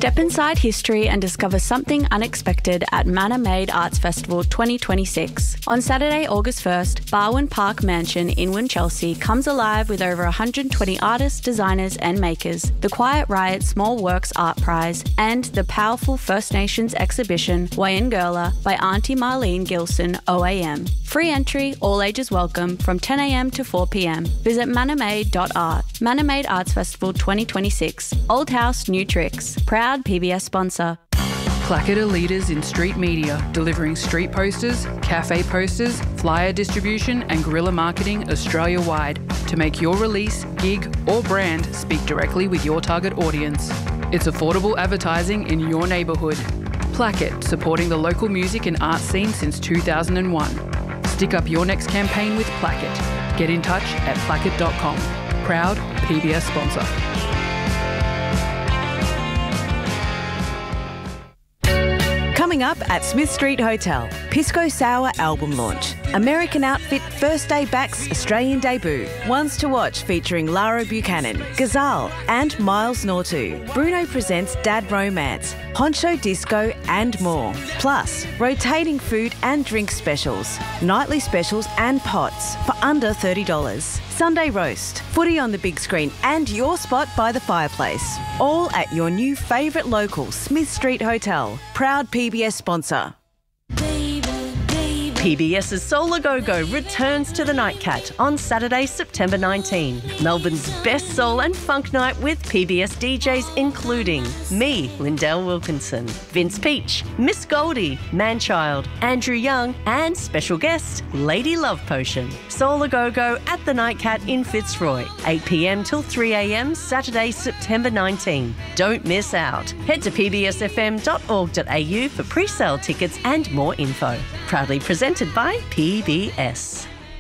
Step inside history and discover something unexpected at Manor Made Arts Festival 2026. On Saturday, August 1st, Barwon Park Mansion in Winchelsea comes alive with over 120 artists, designers and makers, the Quiet Riot Small Works Art Prize and the powerful First Nations exhibition Wayangurla by Auntie Marlene Gilson OAM. Free entry, all ages welcome, from 10am to 4pm. Visit manormade.art. Manor Made Arts Festival 2026. Old House, New Tricks. Proud PBS sponsor. Placket are leaders in street media, delivering street posters, cafe posters, flyer distribution and guerrilla marketing Australia-wide to make your release, gig or brand speak directly with your target audience. It's affordable advertising in your neighbourhood. Placket, supporting the local music and art scene since 2001. Stick up your next campaign with Placket. Get in touch at placket.com. Proud PBS sponsor. Coming up at Smith Street Hotel, Pisco Sour album launch. American outfit First Day Back's Australian debut. Ones to Watch featuring Lara Buchanan, Ghazal and Miles Nortu. Bruno presents Dad Romance, Honcho Disco and more. Plus, rotating food and drink specials, nightly specials and pots for under $30. Sunday roast, footy on the big screen and your spot by the fireplace. All at your new favourite local Smith Street Hotel. Proud PBS sponsor. PBS's Soul A Go-Go returns to the Nightcat on Saturday, September 19. Melbourne's best soul and funk night with PBS DJs including me, Lindell Wilkinson, Vince Peach, Miss Goldie, Manchild, Andrew Young and special guest, Lady Love Potion. Soul A Go-Go at the Nightcat in Fitzroy, 8pm till 3am, Saturday, September 19. Don't miss out. Head to pbsfm.org.au for pre-sale tickets and more info. Proudly presented by PBS.